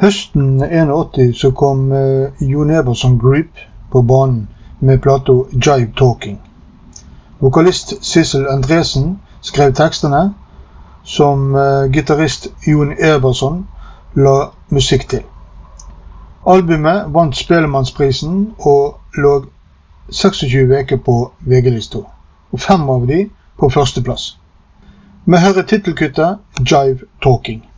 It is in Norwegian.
Høsten 81 så kom Jon Everson Group på banen med plato Jive Talking. Vokalist Sissel Andresen skrev tekstene, som gitarrist Jon Everson la musikk til. Albumet vant Spellemannsprisen og lå 26 veker på VG-lista, og 5 av de på førsteplass. Vi hører titelkuttet Jive Talking.